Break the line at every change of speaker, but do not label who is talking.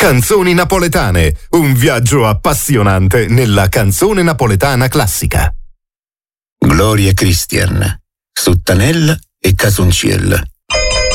Canzoni napoletane, un viaggio appassionante nella canzone napoletana classica.
Gloria Christian, Suttanella e Casonciel.